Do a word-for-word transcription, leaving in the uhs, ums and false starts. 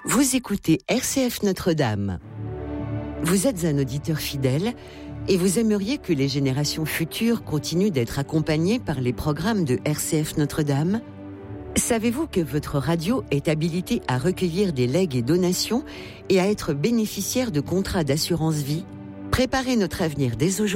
Vous écoutez R C F Notre-Dame. Vous êtes un auditeur fidèle et vous aimeriez que les générations futures continuent d'être accompagnées par les programmes de R C F Notre-Dame ? Savez-vous que votre radio est habilitée à recueillir des legs et donations et à être bénéficiaire de contrats d'assurance vie ? Préparez notre avenir dès aujourd'hui.